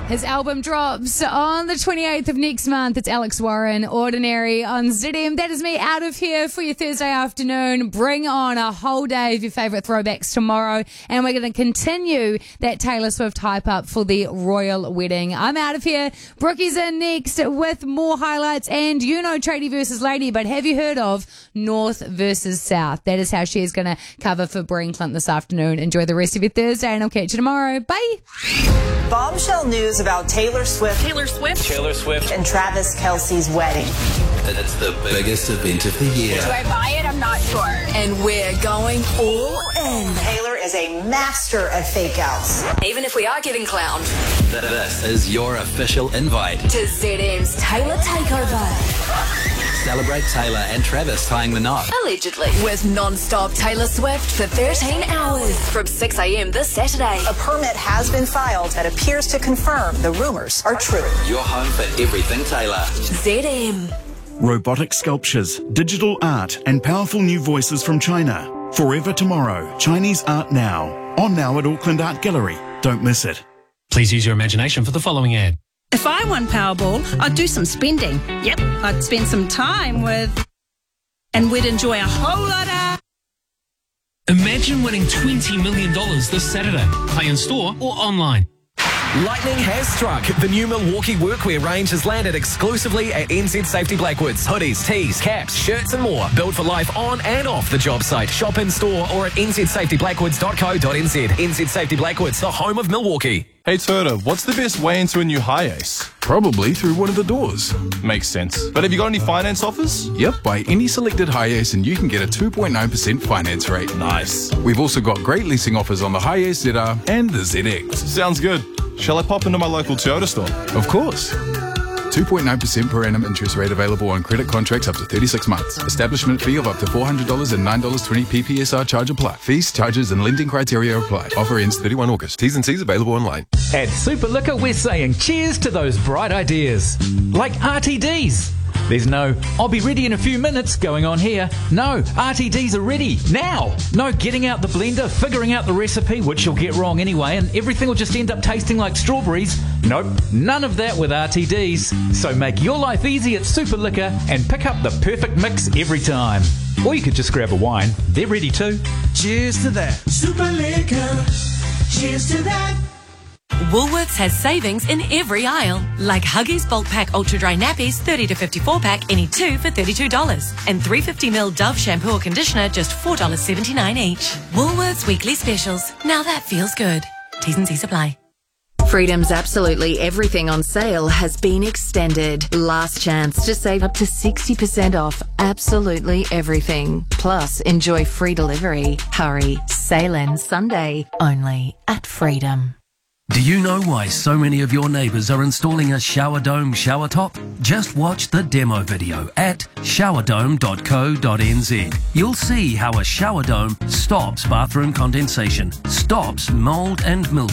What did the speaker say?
His album drops on the 28th of next month. It's Alex Warren, Ordinary on ZM. That is me out of here for your Thursday afternoon. Bring on a whole day of your favourite throwbacks tomorrow. And we're going to continue that Taylor Swift hype up for the royal wedding. I'm out of here. Brookie's in next with more highlights. And you know Tradie versus Lady, but have you heard of North versus South? That is how she is going to cover for Breen Clint this afternoon. Enjoy the rest of your Thursday and I'll catch you tomorrow. Bye. Bombshell news about Taylor Swift and Travis Kelce's wedding. It's the biggest event of the year. Do I buy it? I'm not sure. And we're going all in. Taylor is a master at fake outs. Even if we are getting clowned. This is your official invite to ZM's Taylor Takeover. Celebrate Taylor and Travis tying the knot. Allegedly. With non-stop Taylor Swift for 13 hours from 6 a.m. this Saturday. A permit has been filed that appears to confirm the rumors are true. Your home for everything Taylor. ZM. Robotic sculptures, digital art, and powerful new voices from China. Forever Tomorrow, Chinese Art Now. On now at Auckland Art Gallery. Don't miss it. Please use your imagination for the following ad. If I won Powerball, I'd do some spending. Yep, I'd spend some time with... And we'd enjoy a whole lot of... Imagine winning $20 million this Saturday. Play in store or online. Lightning has struck. The new Milwaukee workwear range has landed exclusively at NZ Safety Blackwoods. Hoodies, tees, caps, shirts and more. Built for life on and off the job site. Shop in store or at nzsafetyblackwoods.co.nz. NZ Safety Blackwoods, the home of Milwaukee. Hey Turtle, what's the best way into a new HiAce? Probably through one of the doors. Makes sense. But have you got any finance offers? Yep, buy any selected HiAce and you can get a 2.9% finance rate. Nice. We've also got great leasing offers on the HiAce ZR and the ZX. Sounds good. Shall I pop into my local Toyota store? Of course. 2.9% per annum interest rate available on credit contracts up to 36 months. Establishment fee of up to $400 and $9.20 PPSR charge apply. Fees, charges and lending criteria apply. Offer ends 31 August. T's and C's available online. At Super Liquor, we're saying cheers to those bright ideas. Like RTDs. There's no, I'll be ready in a few minutes going on here. No, RTDs are ready now. No getting out the blender, figuring out the recipe, which you'll get wrong anyway, and everything will just end up tasting like strawberries. Nope, none of that with RTDs. So make your life easy at Super Liquor and pick up the perfect mix every time. Or you could just grab a wine. They're ready too. Cheers to that. Super Liquor. Cheers to that. Woolworths has savings in every aisle, like Huggies Bulk Pack Ultra Dry Nappies 30 to 54 pack, any two for $32. And 350ml Dove Shampoo or Conditioner, just $4.79 each. Woolworths Weekly Specials. Now that feels good. T's and C's apply. Freedom's Absolutely Everything on sale has been extended. Last chance to save up to 60% off absolutely everything. Plus, enjoy free delivery. Hurry. Sale ends Sunday. Only at Freedom. Do you know why so many of your neighbours are installing a shower dome shower top? Just watch the demo video at showerdome.co.nz. You'll see how a shower dome stops bathroom condensation, stops mould and mildew,